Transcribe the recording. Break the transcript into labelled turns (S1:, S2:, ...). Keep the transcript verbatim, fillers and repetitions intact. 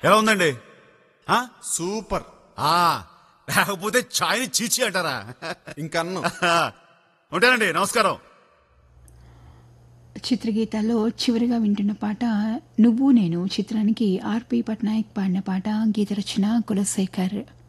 S1: ఎలా ఉందండి? ఆ?
S2: సూపర్.
S1: ఆ, లేకపోతే ఛాయ్ని చీచి అంటారా?
S2: ఇంకన్ను.
S1: ఉంటానండి, నమస్కారం.
S3: చిత్రగీతాల్లో చివరిగా వింటున్న పాట నువ్వు నేను చిత్రానికి ఆర్పి పట్నాయక్ పాడిన పాట, గీత రచన కులశేఖర్.